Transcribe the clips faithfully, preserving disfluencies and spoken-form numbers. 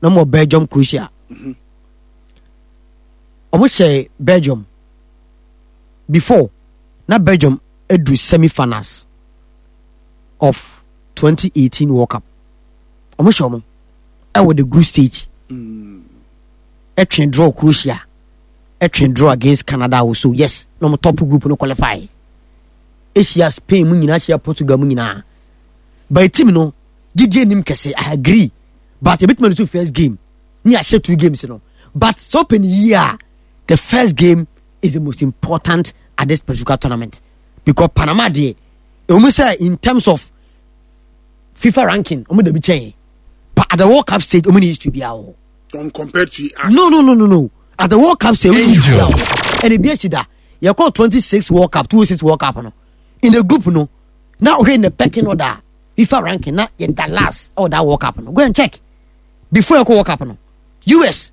na mo Belgium Croatia mhm omo share Belgium before na Belgium edu semi-finals of twenty eighteen World Cup omo share omo e with the group stage mm. e train draw Croatia e train draw against Canada also yes no mo top group no qualify Asia Spain mu nyina Asia Portugal mu nyina by team no Didier nim kese I agree but a bit more to first game ni share two games you know but so open year the first game is the most important at this particular tournament because Panama dey almost say in terms of FIFA ranking omo dey be change but at the World Cup stage omo needs to be out compared to us. no no no no no at the World Cup stage and it be that you call twenty-six World Cup twenty-six World Cup no in the group no now we in the pecking order FIFA ranking now in the last or that World Cup no go and check before you go World Cup no U S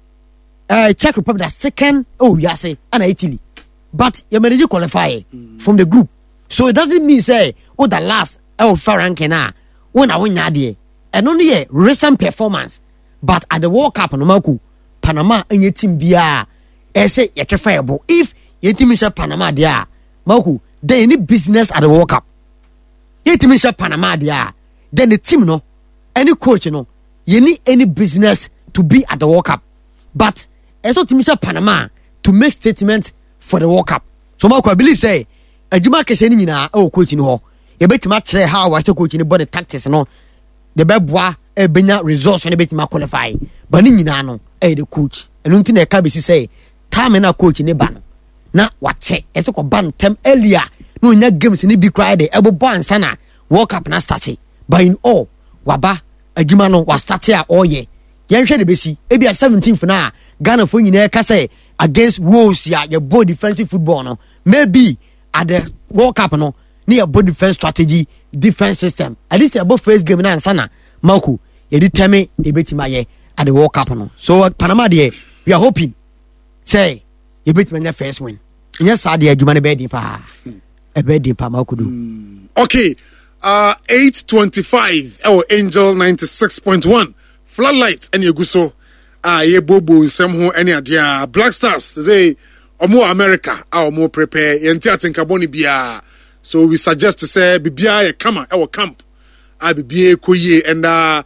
uh, Czech Republic that second oh yeah say and Italy but you manage to qualify mm. from the group so it doesn't mean say oh the last oh FIFA ranking na when I win there and only a recent performance but at the World Cup no maku Panama and your team bia I say you're transferable if your team is Panama there maku they need business at the World Cup your team is Panama there then the team no any coach you know you need any business to be at the World Cup but also team is Panama to make statements for the World Cup so maku I believe say adwuma kese ni nyina o coach ni ho e betima kire how was the coach ni body tactics no the beboa e benya results ni betima qualify but ni nyina no e the coach enu nti na e ka be si say time na coach ni ba no na wa che e so ko ban tem earlier no nya games ni bi cry de e bo ansa na World Cup na start but in all waba adwuma no wa start a oye yen hwe de be si e bia seventeenth na Ghana fo nyina e ka say against Wolves ya your bold defensive football no maybe at the World Cup no near bold defense strategy defense system at least about first game na ansana Marco e determine the betima ye at the World Cup no so Panama there we are hoping say you beat my first win yes sad the adwuma ne be di pa e be di pa Marco do okay uh eight twenty-five our Angel ninety-six point one floodlight and yeguso ah ye bobo nsem ho ene ade Black Stars say omo America ah omo prepare yenti atenka boni bia so we suggest to say bibia ye kama e wo camp ah bibia koye and uh,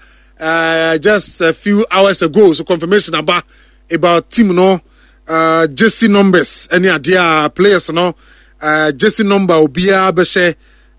uh just a few hours ago so confirmation about about team no uh jersey numbers any ade players no uh jersey number obia be she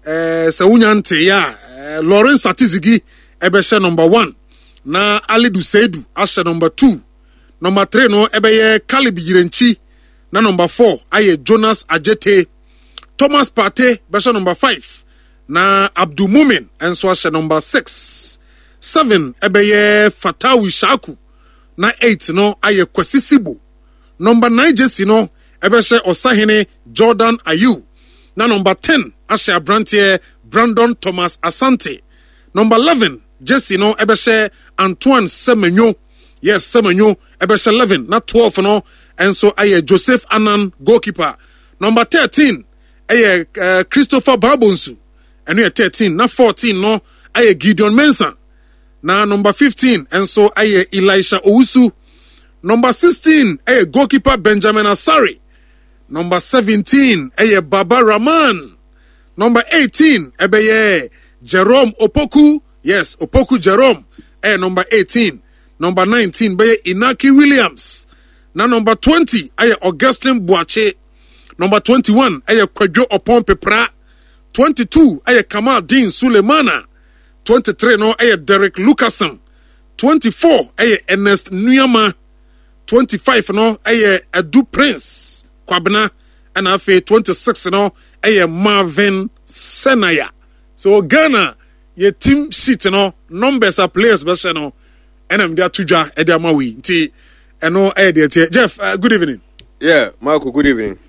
eh se unyante ya uh, Lawrence Atizigi e be she number one na Alidu Seidu ashe number two number three no ebe ye Caleb Yirenchi na number four aye Jonas Ajete Thomas Partey besha number five na Abdul Mumin enso ashe number six seven ebe ye Fatawi Shaku na eight no aye Kwesi Sibo number nine jesi no ebe she Osahene Jordan Ayew na number ten ashe Abrantie Brandon Thomas Asante number eleven jesi no ebe she Antoine Semenyo yes Semenyo ebe she eleven na twelve no enso aye Joseph Anan goalkeeper number thirteen aye uh, Christopher Babonsu eno ye thirteen na fourteen no aye Gideon Mensah na number fifteen enso aye Elisha Owusu number sixteen aye goalkeeper Benjamin Asari number seventeen aye Baba Rahman number eighteen ebe ye Jerome Opoku yes Opoku Jerome aye number eighteen number nineteen be Inaki Williams na number twenty aye Augustine Boache number twenty-one aye Kwadwo Opon Pepra twenty-two aye Kamal Dean Sulemana twenty-three no aye Derek Lucasen twenty-four aye Ernest Nuyama twenty-five no aye Edu Prince Kwabena and afe twenty-six no aye Marvin Senaya so Ghana ye team sheet no numbers are players best no and I'm there to ja e there ma we nti eno e there Jeff uh, good evening. Yeah, Marco, good evening.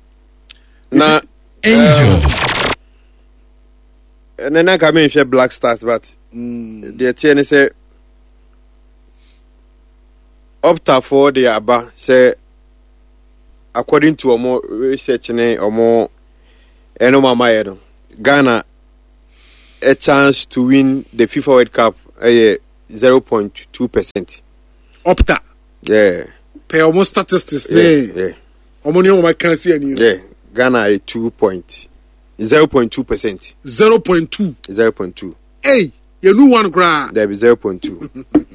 Na Angel. And then I come in share Black Stars, but mm. the T N say opta for the Aba say according to a more research or more eno mama Ghana a chance to win the FIFA World Cup a zero point two percent. Opta. Yeah. Pay almost statistics. Yeah. Yeah. Yeah. Omoni on my currency and Yeah. Ghana is two point zero point two percent. Zero point two. Zero point two. Hey, you know one gra. There be zero point two.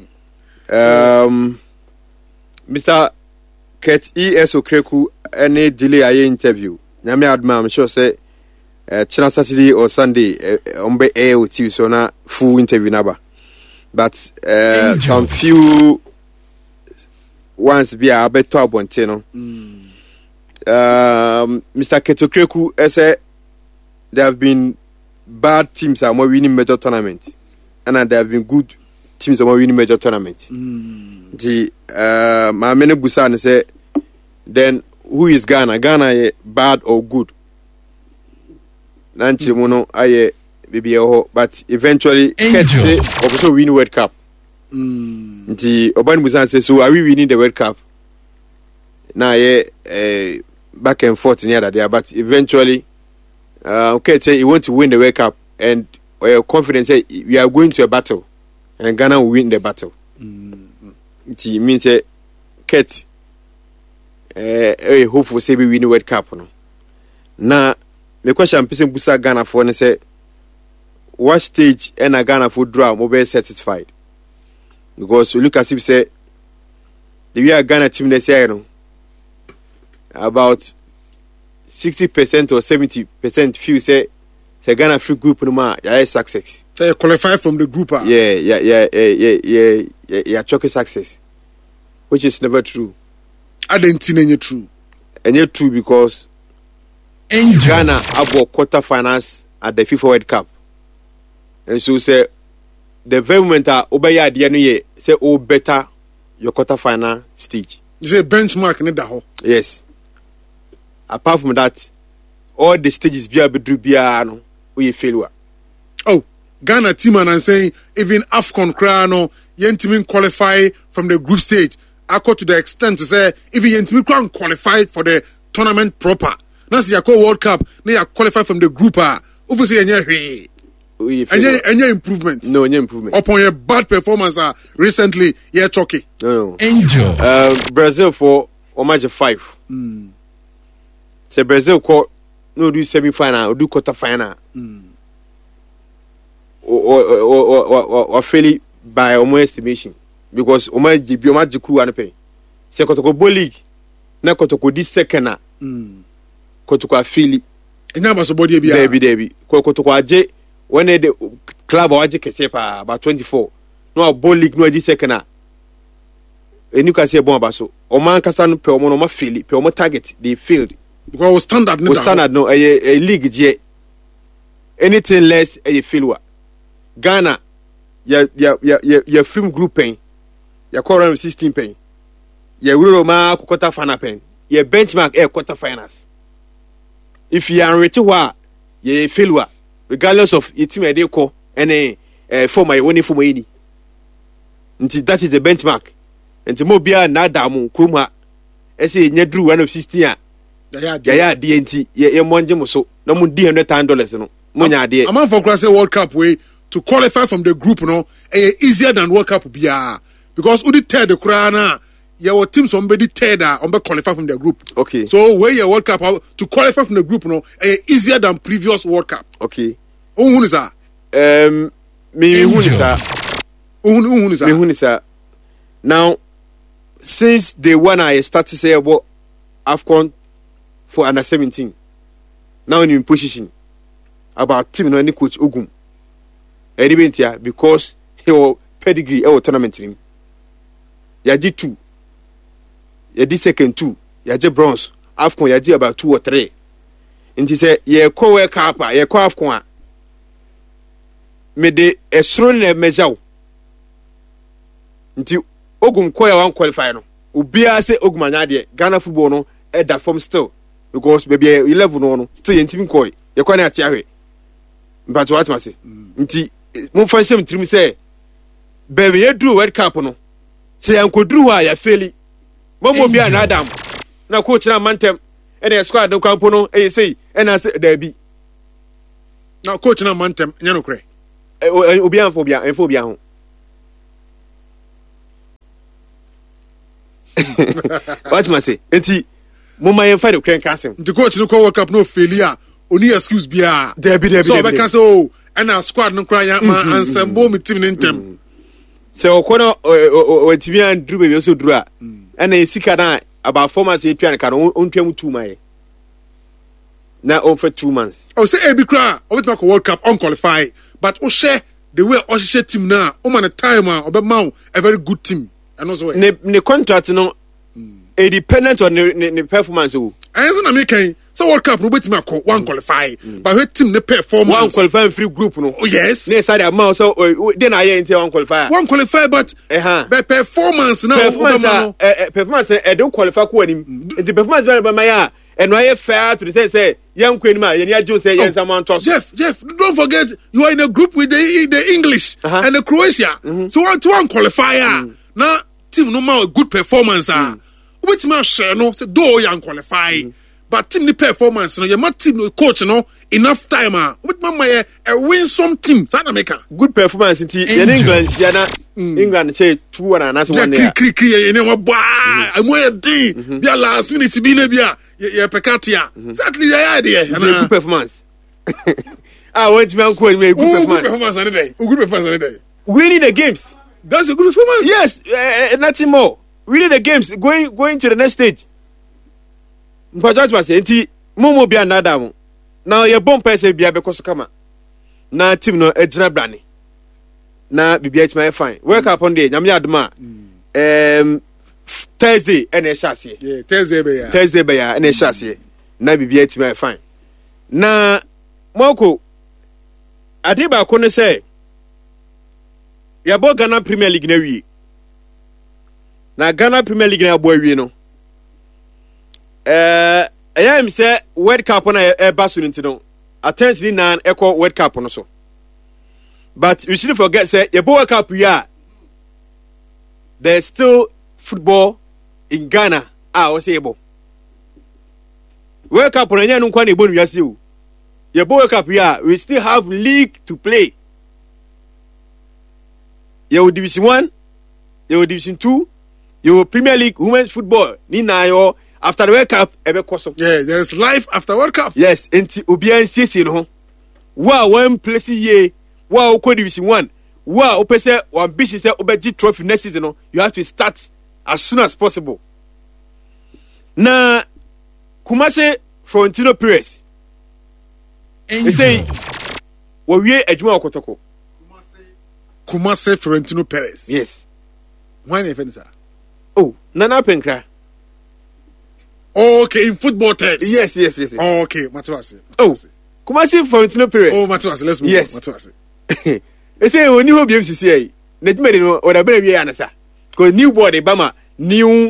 um, Mister Ket E S Okreku, any delay I interview. Nyame adma, I'm sure say. Uh, China Saturday or Sunday, on uh, air with you, so na full interview number. But uh, some few ones be a better top one, you know. Mm. Um, Mister Ketokreku, I say there have been bad teams are more winning major tournaments, and uh, there have been good teams are more winning major tournaments. Mm. The uh, my many Busan say, then who is Ghana? Ghana bad or good? Nanchi mono aye bibi ho, but eventually Angel also win World Cup. Mm. Nti Oban Busan say, so are we winning the World Cup? Now yeah, uh, back and forth near that there, but eventually, uh, okay, say you want to win the World Cup, and uh, confidence say we are going to a battle, and Ghana will win the battle. Mm. Nti means say, Ket, uh, hopefully say we win the World Cup, no. Now. The question person busa Ghana for ne say what stage and a Ghana for draw mobile satisfied because you look as if say the way a Ghana team they say you know about sixty percent or seventy percent few say say Ghana free group no ma yeah success say qualify from the group ah. yeah yeah yeah yeah yeah yeah yeah choke success which is never true. I didn't think any true and yet true because Angel. Ghana about quarter finals at the FIFA World Cup. And so say the very moment uh obey the year say oh better your quarter final stage. You say benchmark in the yes. Apart from that, all the stages be able to be no we failure. Oh, Ghana team and saying even AFCON crano yen team qualify from the group stage. I go to the extent to say even yen team can qualify for the tournament proper. Now see, you call World Cup. Now you qualify from the group. Ah, obviously, any any any improvement. No, any improvement upon your bad performance. Ah, recently, yeah, Chucky. No, no. Angel. Uh, Brazil for Omaja five. Mm. So Brazil call no do semi final or do quarter final. Mm. Or or or or or, or fairly by my estimation because Omaji Omaji crew and pay. Se kotoko ball league na kotoko this second. Mm. Kotoko afili enya ba so body bia Debi debi kotoko aje when the club aje kese pa about twenty-four no ball league no adi second na enu ka se bon abaso o man kasa no pe o mo no ma fili pe o mo target they failed because we standard no standard no a, a league je anything less a failure. Ghana ya ya ya ya film group pen ya quarter sixteen pen ya wuro ma quarter final pen ya benchmark a quarter finals. If you are ready to ye failure, regardless of your team they call any uh, for my only for my until that is the benchmark. And to mobile na damu kuma ese nye drew one of sixteen ya ya D N T ye ye monje muso na mu D hundred thousand dollars no munya de. I'm on for class World Cup way to qualify from the group no eh, easier than World Cup bia because who did tell the Kurana your team somebody third on be qualify from the group. Okay. So where your World Cup to qualify from the group no uh, easier than previous World Cup. Okay. Oh who is that? Um me who is that? Who who is that? Me who is that? Now since the one I started say about AFCON for under seventeen. Now in position about team no any coach Ogum. Edibentia because he was pedigree e tournament team. Yaji two. Yadi second two, yaje bronze, AFCON yaji about two or three. Inti say ye ko World Cup, ye ko AFCON. Me de esro ne mejaw. Inti Ogum ko ya wan qualify no. Ubia say Ogum anya de Ghana football no e da form still because baby eleven no no still yentimi ko ye ko na ati ahwe. But what must say? Inti mo fa sem trim say baby ye drew World Cup no. Say yanko drew ha ya faili. Momo bia na Adam na coach na mantem e na squad do kwampo no e say e na say da bi na coach na mantem nya no kre obi anfo bia enfo bia ho What must say? Enti mama yen fa de kwen kasem. The coach no call World Cup no failure. Only excuse bia. There be there be. So be can say oh and our squad no cry yan man ensemble me team ntem. So okono o timi an dru be so dru a. And na sika na about four months e twa ka no ontwam two months. Na over two months. Oh say e bi kra o bet World Cup unqualified but o share the way o share team na o man time a obema a very good team. And also ne ne contract no a dependent on the, the, the performance. Oh, I ain't na making so World Cup no bet me one qualify, mm. but her team the performance one qualify free group no. Oh yes. Ne side amount so uh, then I ain't one qualify. One qualify but uh-huh. But performance now performance uh, uh, performance I uh, don't qualify ko anim. Mm. The performance very by my and why fair to say say young queen ma yen ajo say yen someone talk. Jeff Jeff don't forget you are in a group with the the English uh-huh. and the Croatia. Mm-hmm. So one to one qualifier. Mm. Now team no more good performance ah. Mm. Which man share no say do young qualify. Mm. But team the performance no your my team no coach no enough time ah. Which man my a win some team South America. Good performance in England yeah na England say two one and that's one there. Yeah kri kri kri ene ba amoye din bia last minute bi na bia ye pekatia. Exactly yeah there. Good performance. Ah want me uncle me good performance. Good performance any day. Good performance any day. Winning the games. That's a good performance. Yes, uh, nothing more. Winning the games, going going to the next stage. But that's what I say. Momo be another. Now your bomb person be because come. Now team no ejina brani. Now be be my fine. Work up on day. Nyame aduma. Um Thursday and a chassis. Yeah, Thursday be ya. Thursday be ya and a chassis. Now be be my fine. Now Moko Adiba kono say yabo Ghana Premier League na wie. Na Ghana Premier League na abo wie no. Eh, I am say World Cup na e ba so ntino. Attention na echo World Cup no so. But we shouldn't forget say yabo World Cup here. There's still football in Ghana. Ah, o say yabo. World Cup na nya no kwa na ebo no wiase o. Yabo World Cup here, we still have league to play. Your Division One, your Division Two, your Premier League Women's Football. Ni na yo after the World Cup ebe koso. Yeah, there is life after World Cup. Yes, enti obi an siesie no ho. Wa one place ye, wa okọ Division One, wa opese wa ambition say obeji trophy next season no. You have to start as soon as possible. Na Kumase Florentino Perez. They say we we adwuma okotoko. Kumase Florentino Perez. Yes. Why na friend sir? Oh, Nana Penkra. Okay, in football terms. Yes, yes, yes. yes. Oh, okay, Matuasi. Oh, Kumase Florentino Perez. Oh, Matuasi, let's move yes. on. Matuasi. They say when you hope you see, na dwuma no or da be we anasa. Because new board e bama new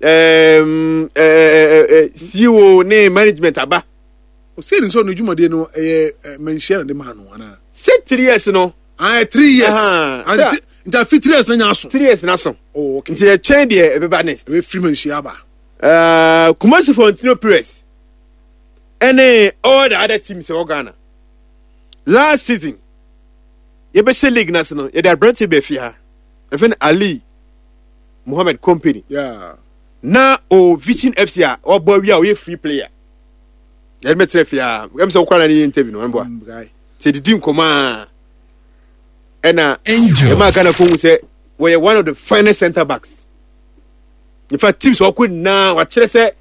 um uh, uh, C E O ne management aba. O say nso no dwuma de no eh mention de ma no ana. Say three years no. Ah, three years. And the three years na nyaso. Three years na so. Oh, okay. Nti e train there e be ba next. We free mention aba. Uh, Kumasi Florentino Perez. And all the other teams in Ghana. Last season, you be say league national. You there Brent be here. Even Ali Mohammed Company. Yeah. Now o Vision F C or boy we are free player. You me tell you. I'm so quite any interview no boy. Guy. Say the team come on. And uh, Angel. The man Ghana phone say we are one of the finest centre backs. In fact, teams who could now what say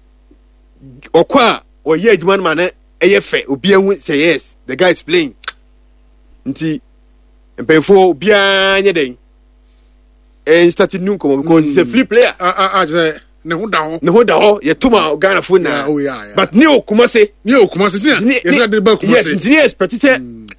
or qua or ye man man A F A Obi say yes, the guy is playing. Nti and before Bianya day and started new come because he's a free player. Ah ah ah say ne ho da ho. Ne ho da ho ye tuma Ghana phone na. Oh yeah, yeah. But Neo Kumase Neo Kumase yes I did ba Kumase. Yes, Nti expect say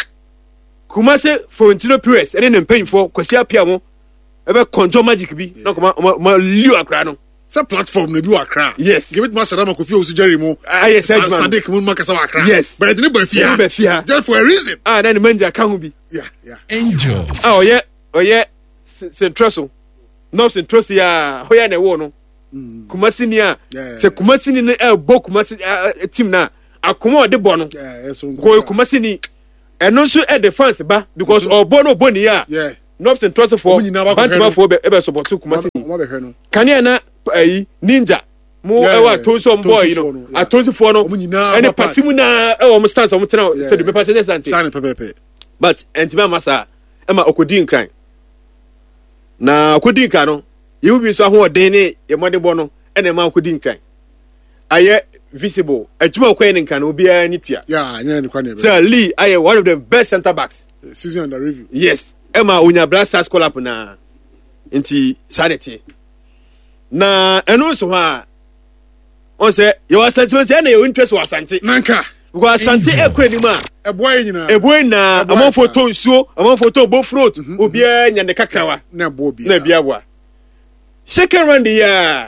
Kumase Florentino Perez and then paying for Kwesi Apia mo ebe control magic bi na kuma ma liu akra no sa platform no bi wa akra yes give it master na Kofi Osu Jerry mo ah yes Sadik mo makasa wa akra yes but it no be fear be fear just for a reason ah na manager ka ho bi yeah yeah Angel ah oye oye Centroso no Centroso ya hoya na wo no Kumasi ni a se Kumasi ni na e bo Kumasi team na akoma de bo no yeah so go Kumasi ni eno so e defense ba because obo no bo ni ya yeah North Central for Bantima for ebe support Kumasi mo be hwe no Kania na ayi ninja mo ɛwɔ atonso boy you know atonso fo no ɛne pasimu na ɛwɔ mo stance mo tena sɛ de bepa kyɛ sante sane pepepe but entima masa ɛma okodi nkran na okodi nkran no yewu bi so ahoɔden ne yɛmɔde bɔ no ɛna ma okodi nkran ayɛ visible adwuma okɔ ne nkran obi a ni tua yeah nya ne kwan ne so Lee ayɛ one of the best center backs season under review yes ɛma onya Black Stars call up na nti sanity na ɛno so ha on say your sentiment say na your interest was asante nanka because asante ekure ni ma eboy nyina eboy na amon photo nsuo amon photo bo fruit obi a nya ne kakrawa na bo bi na bia boa second round ya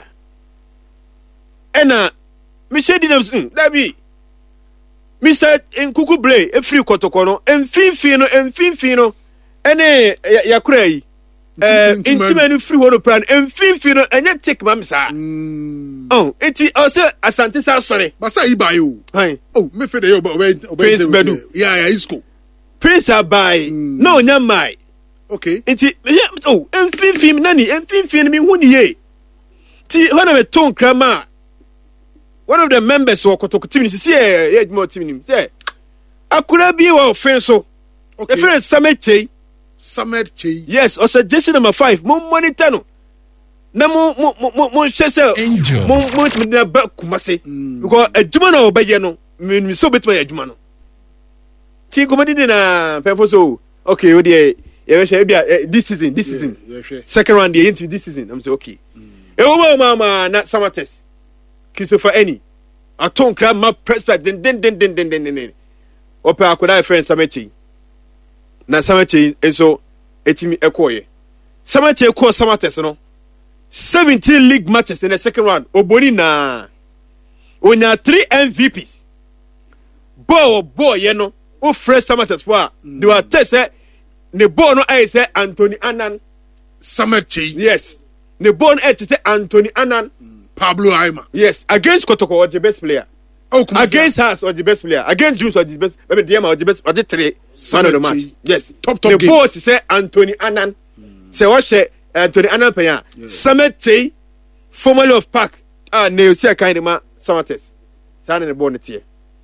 ena me shedi nam sin dabi Mister Nkuku Blay e free kotoko no emfinfin no emfinfin no ene yakura yi eh intima no free wono plan emfinfin no enye take mam sa oh enti o se asante sa sore basa yi ba yo han oh me fe de yo obey Prince Bedu yeah yeah isco Prince abai no nya mai okay enti oh emfinfin nani emfinfin mi hu ni ye ti hona me ton krama one of the members of Kotoko team is here yeah more team say akura bi wa offenso okay the friend Samet Chey Samet Chey yes also Jason number five mo monitor no na mo mo mo mo chese mo mo na ba kumase because adwuma na obaye no me so betima adwuma no ti komedi na pefo so okay we dey you share bia this season this season second round dey into this season I'm say okay e wo mama na Samates Christopher Eni aton kra ma president den den den den den den opa akoda friend Samechi na Samechi enso etimi ekoye Samechi ekọ Samates no seventeen league matches in the second round oboni na onya three M V Ps ball ball ye no o fresh Samates for they were test say ne ball no I say Anthony Annan Samechi yes ne ball no I say Anthony Annan Pablo Aima. Yes, against Kotoko was the best player. Oh, against us was the best player. Against Jules was the best. Maybe the was the best. Was the three man of the match. Yes, top top. The games. boss say Anthony Annan. Mm. Say what say Anthony Annan paya. Yes. Samet formerly of Park. Ah, ne say kind of man Samates. Say na born it here.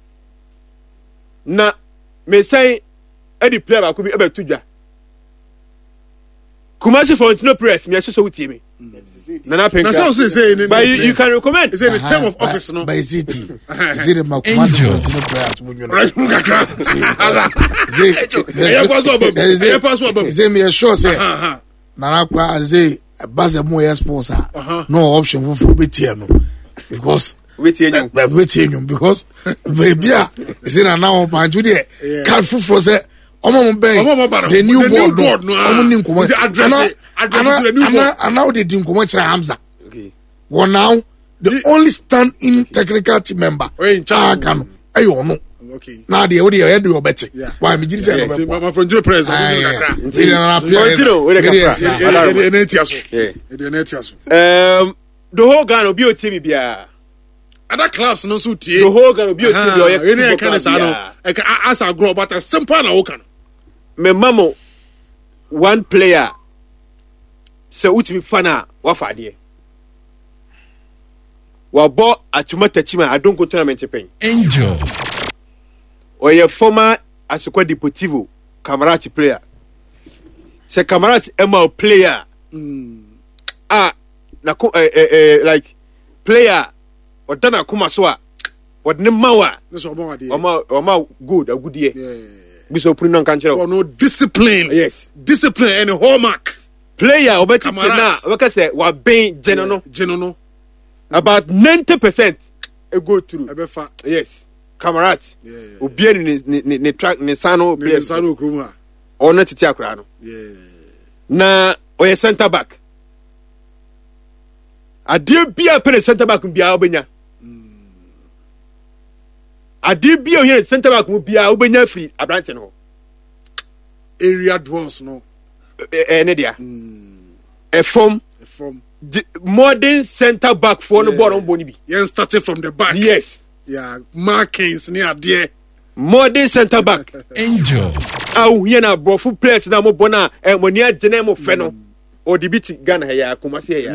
Na me say any player ba could be able to do. Kumasi for no press. Me so with me. Nana Penka. That's what say. But you, you can recommend. Is it the term of office no? By city. Is it the Kumasi no prayer? Right, Mugakra. Is it me a show say? Nana Kwa say Baza Moya sponsor. No option for full betia no, because waiting you, waiting because baby, is it now? Man, today can't full for say. Omo mbe the new board no omo nin komo the address address to the new board and now they din komo kira Hamza okay well now the only stand in technical team member ah kanu ayo no okay now they we dey do better why me giri say no be my friend Joe president no kakra continue we dey kakra e dey netiaso e dey netiaso um the whole Ghana obi o team bia other clubs no so tie the whole Ghana obi o team bia o ye any kind of say no e ka as a grow but a simple na wo kan me mamo one player se utimi fana wa fade wa bo atuma tachima adonko tournament pen angel oye former Asukwa Deportivo Camarati player se Camarati ema player mm. ah na eh, eh, eh, like player odana kuma so a odne mawa this one more oma oma good a good year yeah biso put non kanchero oh no discipline yes discipline and hallmark player obeti na obeka say wa ben jeno no jeno no about ninety percent e go through ebefa yes Camarati yeah obi ni ni ni track ni sano player ni sano kruma ona titi akra no yeah na oye center back ade bia pere center back bia obenya ade bia oye center back mu bia obenya free abrante no area dwells no eh ne dia e form from modern center back for no ball on boni bi yen started from the back yes yeah markings near there modern center back angel awu here na brofo players na mo bona e mo ni agene mo fe no o debit Ghana ya Kumasi ya